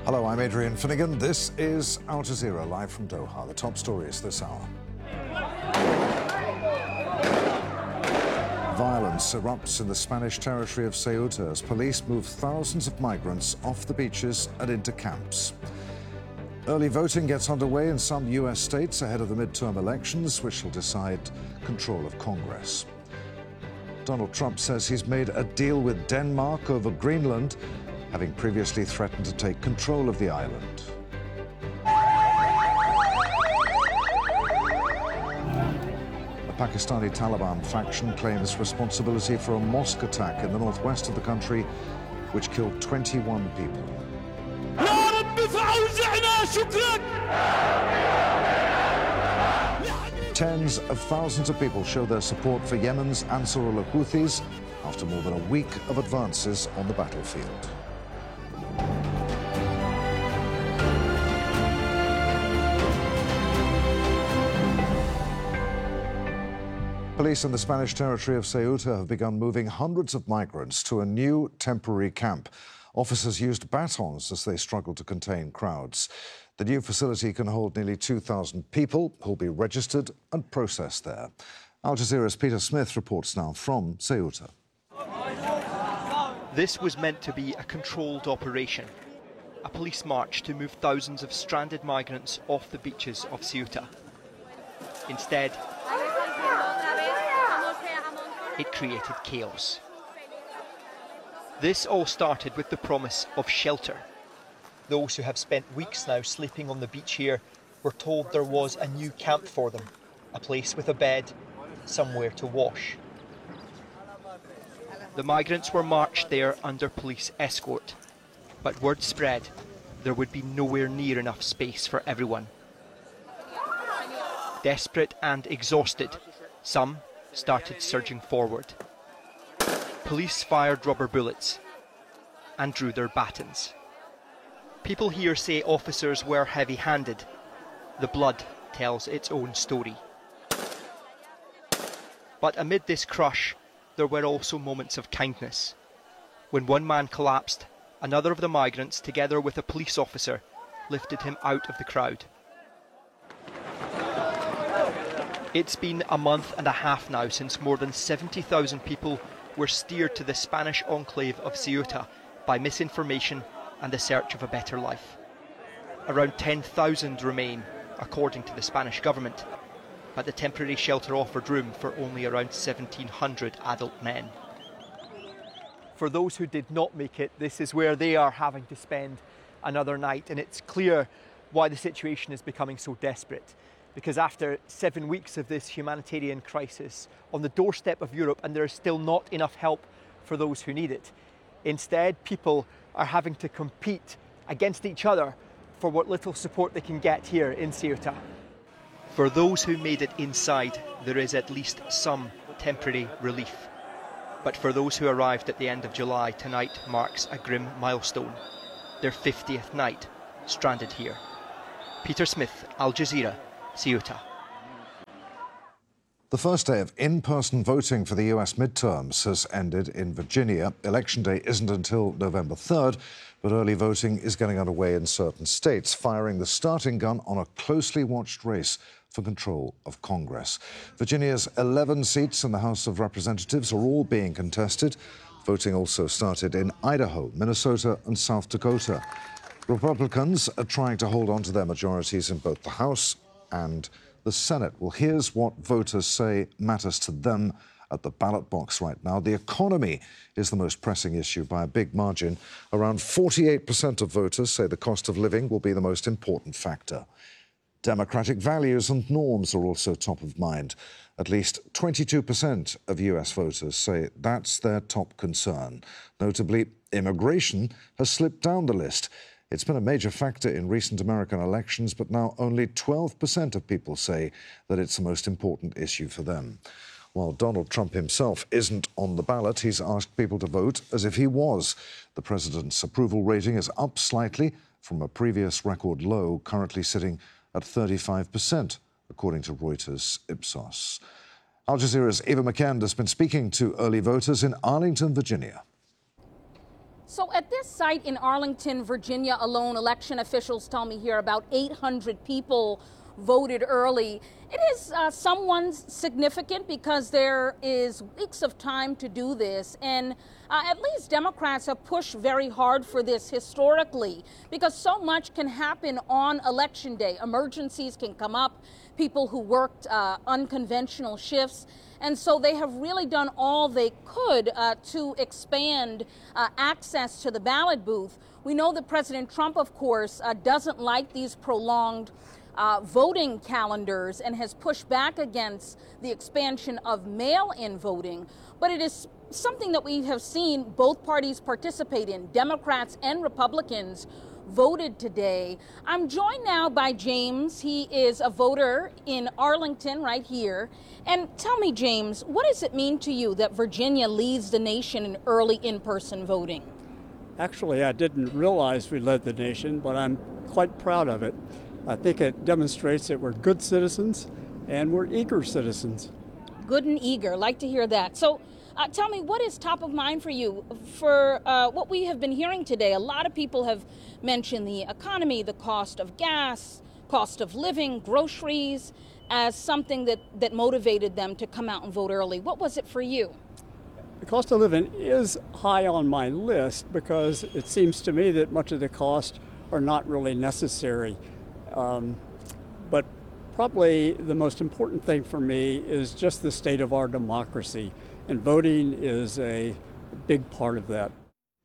Hello, I'm Adrian Finnegan. This is Al Jazeera, live from Doha. The top stories this hour. Violence erupts in the Spanish territory of Ceuta as police move thousands of migrants off the beaches and into camps. Early voting gets underway in some US states ahead of the midterm elections, which will decide control of Congress. Donald Trump says he's made a deal with Denmark over Greenland, having previously threatened to take control of the island. The Pakistani Taliban faction claims responsibility for a mosque attack in the northwest of the country, which killed 21 people. Tens of thousands of people show their support for Yemen's Ansarullah Houthis after more than a week of advances on the battlefield. Police in the Spanish territory of Ceuta have begun moving hundreds of migrants to a new temporary camp. Officers used batons as they struggled to contain crowds. The new facility can hold nearly 2,000 people who will be registered and processed there. Al Jazeera's Peter Smith reports now from Ceuta. This was meant to be a controlled operation, a police march to move thousands of stranded migrants off the beaches of Ceuta. Instead, it created chaos. This all started with the promise of shelter. Those who have spent weeks now sleeping on the beach here were told there was a new camp for them, a place with a bed, somewhere to wash. The migrants were marched there under police escort, but word spread there would be nowhere near enough space for everyone. Desperate and exhausted, some started surging forward. Police fired rubber bullets and drew their batons. People here say officers were heavy-handed. The blood tells its own story. But amid this crush, there were also moments of kindness. When one man collapsed, another of the migrants, together with a police officer, lifted him out of the crowd. It's been a month and a half now since more than 70,000 people were steered to the Spanish enclave of Ceuta by misinformation and the search of a better life. Around 10,000 remain, according to the Spanish government, but the temporary shelter offered room for only around 1,700 adult men. For those who did not make it, this is where they are having to spend another night, and it's clear why the situation is becoming so desperate. Because after 7 weeks of this humanitarian crisis on the doorstep of Europe, and there is still not enough help for those who need it, instead people are having to compete against each other for what little support they can get here in Ceuta. For those who made it inside, there is at least some temporary relief. But for those who arrived at the end of July, tonight marks a grim milestone. Their 50th night stranded here. Peter Smith, Al Jazeera, Ceuta. The first day of in-person voting for the US midterms has ended in Virginia. Election day isn't until November 3rd, but early voting is getting underway in certain states, firing the starting gun on a closely watched race for control of Congress. Virginia's 11 seats in the House of Representatives are all being contested. Voting also started in Idaho, Minnesota, and South Dakota. Republicans are trying to hold on to their majorities in both the House and the Senate. Well, here's what voters say matters to them at the ballot box right now. The economy is the most pressing issue by a big margin. Around 48% of voters say the cost of living will be the most important factor. Democratic values and norms are also top of mind. At least 22% of US voters say that's their top concern. Notably, immigration has slipped down the list. It's been a major factor in recent American elections, but now only 12% of people say that it's the most important issue for them. While Donald Trump himself isn't on the ballot, he's asked people to vote as if he was. The president's approval rating is up slightly from a previous record low, currently sitting at 35%, according to Reuters Ipsos. Al Jazeera's Eva McCand has been speaking to early voters in Arlington, Virginia. So at this site in Arlington, Virginia alone, election officials tell me here about 800 people voted early. It is somewhat significant because there is weeks of time to do this, and at least Democrats have pushed very hard for this historically because so much can happen on Election Day. Emergencies can come up, people who worked unconventional shifts, and so they have really done all they could to expand access to the ballot booth. We know that President Trump, of course, doesn't like these prolonged voting calendars and has pushed back against the expansion of mail-in voting. But it is something that we have seen both parties participate in. Democrats and Republicans voted today. I'm joined now by James. He is a voter in Arlington right here. And tell me, James, what does it mean to you that Virginia leads the nation in early in-person voting? Actually, I didn't realize we led the nation, but I'm quite proud of it. I think it demonstrates that we're good citizens and we're eager citizens. Good and eager. Like to hear that. So tell me, what is top of mind for you for what we have been hearing today? A lot of people have mentioned the economy, the cost of gas, cost of living, groceries, as something that motivated them to come out and vote early. What was it for you? The cost of living is high on my list because it seems to me that much of the costs are not really necessary. But probably the most important thing for me is just the state of our democracy, and voting is a big part of that.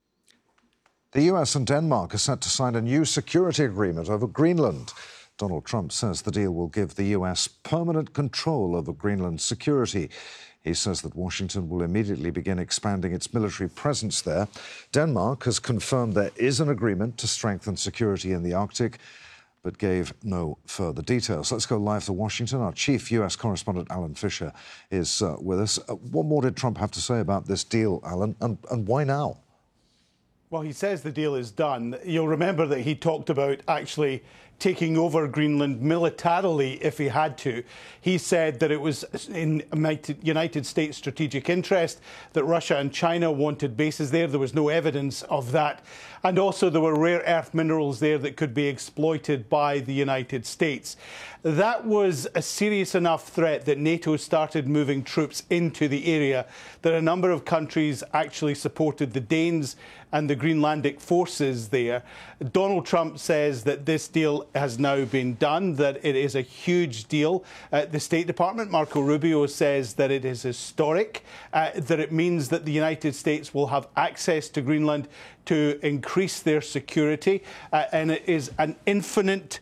The US and Denmark are set to sign a new security agreement over Greenland. Donald Trump says the deal will give the US permanent control over Greenland's security. He says that Washington will immediately begin expanding its military presence there. Denmark has confirmed there is an agreement to strengthen security in the Arctic, but gave no further details. Let's go live to Washington. Our chief US correspondent, Alan Fisher, is with us. What more did Trump have to say about this deal, Alan, and why now? Well, he says the deal is done. You'll remember that he talked about actually taking over Greenland militarily if he had to. He said that it was in United States strategic interest, that Russia and China wanted bases there. There was no evidence of that. And also there were rare earth minerals there that could be exploited by the United States. That was a serious enough threat that NATO started moving troops into the area, that a number of countries actually supported the Danes and the Greenlandic forces there. Donald Trump says that this deal has now been done, that it is a huge deal. The State Department, Marco Rubio, says that it is historic, that it means that the United States will have access to Greenland to increase their security, and it is an infinite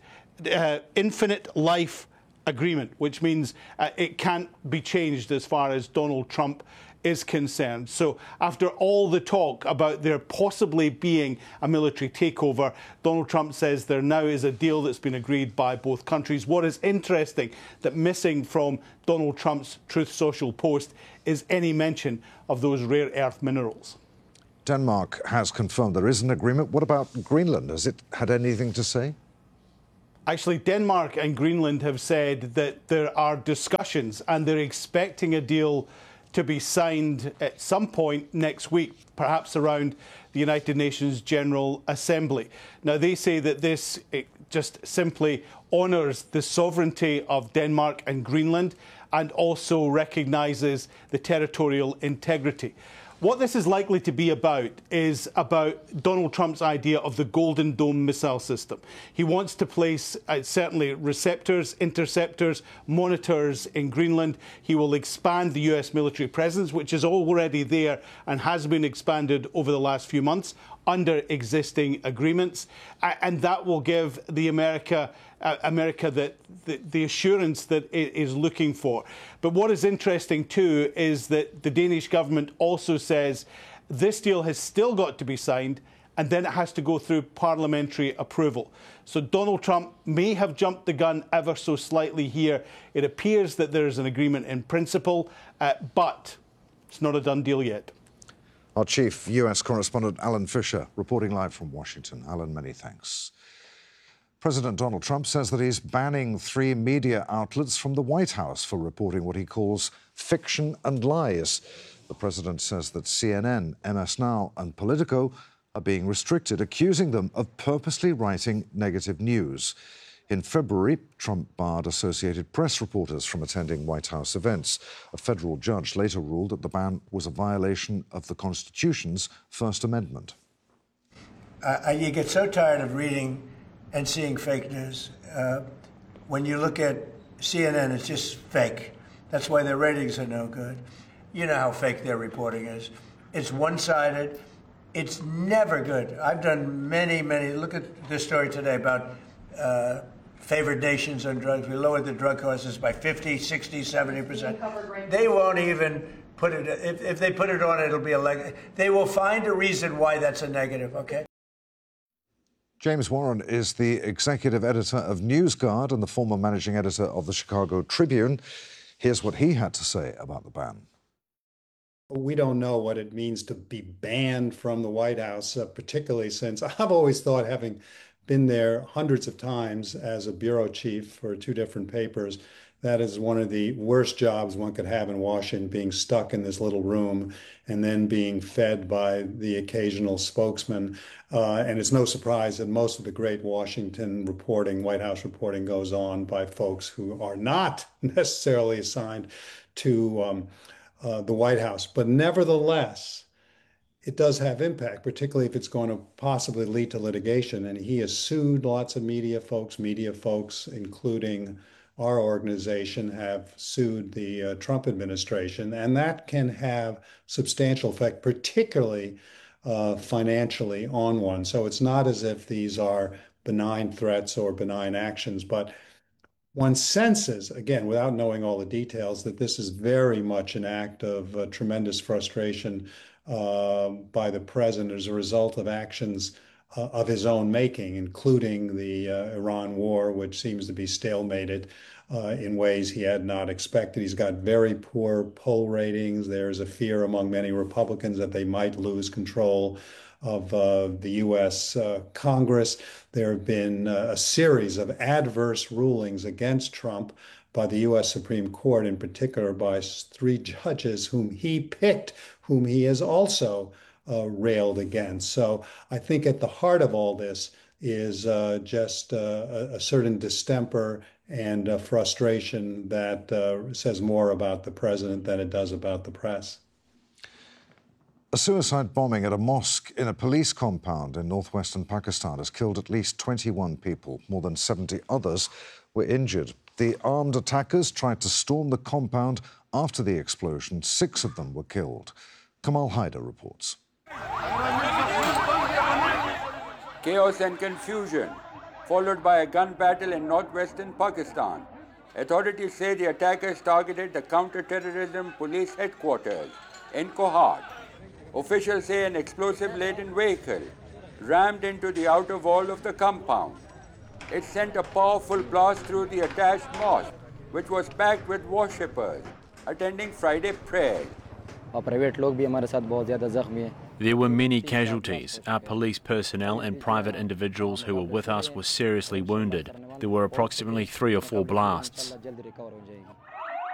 life agreement, which means it can't be changed as far as Donald Trump is concerned. So after all the talk about there possibly being a military takeover, Donald Trump says there now is a deal that's been agreed by both countries. What is interesting, that missing from Donald Trump's Truth Social post is any mention of those rare earth minerals. Denmark has confirmed there is an agreement. What about Greenland? Has it had anything to say? Actually, Denmark and Greenland have said that there are discussions and they're expecting a deal to be signed at some point next week, perhaps around the United Nations General Assembly. Now, they say that this just simply honours the sovereignty of Denmark and Greenland and also recognises the territorial integrity. What this is likely to be about is about Donald Trump's idea of the Golden Dome missile system. He wants to place certainly receptors, interceptors, monitors in Greenland. He will expand the US military presence, which is already there and has been expanded over the last few months under existing agreements. And that will give the America the assurance that it is looking for. But what is interesting too is that the Danish government also says this deal has still got to be signed and then it has to go through parliamentary approval. So Donald Trump may have jumped the gun ever so slightly here. It appears that there is an agreement in principle, but it's not a done deal yet. Our chief US correspondent, Alan Fisher, reporting live from Washington. Alan, many thanks. President Donald Trump says that he's banning 3 media outlets from the White House for reporting what he calls fiction and lies. The president says that CNN, MS Now and Politico are being restricted, accusing them of purposely writing negative news. In February, Trump barred Associated Press reporters from attending White House events. A federal judge later ruled that the ban was a violation of the Constitution's First Amendment. You get so tired of reading and seeing fake news. When you look at CNN, it's just fake. That's why their ratings are no good. You know how fake their reporting is. It's one-sided. It's never good. I've done many, look at this story today about favored nations on drugs. We lowered the drug costs by 50, 60, 70%. They won't even put it, if they put it on, it'll be they will find a reason why that's a negative, okay? James Warren is the executive editor of NewsGuard and the former managing editor of the Chicago Tribune. Here's what he had to say about the ban. We don't know what it means to be banned from the White House, particularly since I've always thought, having been there hundreds of times as a bureau chief for 2 different papers, that is one of the worst jobs one could have in Washington, being stuck in this little room and then being fed by the occasional spokesman. And it's no surprise that most of the great Washington reporting, White House reporting, goes on by folks who are not necessarily assigned to the White House. But nevertheless, it does have impact, particularly if it's going to possibly lead to litigation. And he has sued lots of media folks, including our organization, have sued the Trump administration. And that can have substantial effect, particularly financially on one. So it's not as if these are benign threats or benign actions, but one senses, again, without knowing all the details, that this is very much an act of tremendous frustration by the president as a result of actions of his own making, including the Iran war, which seems to be stalemated in ways he had not expected. He's got very poor poll ratings. There's a fear among many Republicans that they might lose control of the U.S. Congress. There have been a series of adverse rulings against Trump by the U.S. Supreme Court, in particular by 3 judges whom he picked, whom he has also railed against. So I think at the heart of all this is just a certain distemper and frustration that says more about the president than it does about the press. A suicide bombing at a mosque in a police compound in northwestern Pakistan has killed at least 21 people. More than 70 others were injured. The armed attackers tried to storm the compound after the explosion. 6 of them were killed. Kamal Haider reports. Chaos and confusion, followed by a gun battle in northwestern Pakistan. Authorities say the attackers targeted the counter-terrorism police headquarters in Kohad. Officials say an explosive-laden vehicle rammed into the outer wall of the compound. It sent a powerful blast through the attached mosque, which was packed with worshippers attending Friday prayer. There were many casualties. Our police personnel and private individuals who were with us were seriously wounded. There were approximately 3 or 4 blasts.